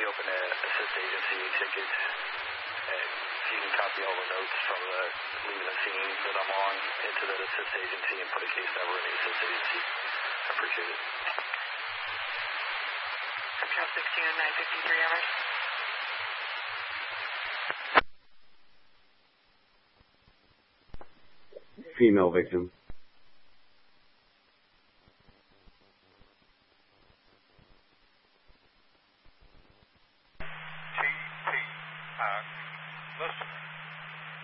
open a assist agency ticket, and you can copy all the notes from the leaving the scene that I'm on into that assist agency and put a case number in the assist agency. I appreciate it. Control 16 953, over. Female victim.